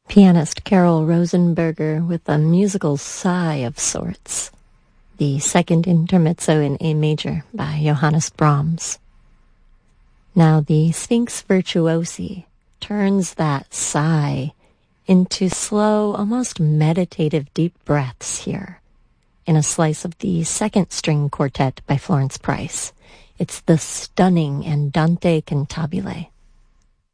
Pianist Carol Rosenberger with a musical sigh of sorts. The second intermezzo in A major by Johannes Brahms. Now the Sphinx Virtuosi turns that sigh into slow, almost meditative deep breaths here in a slice of the second string quartet by Florence Price. It's the stunning Andante Cantabile.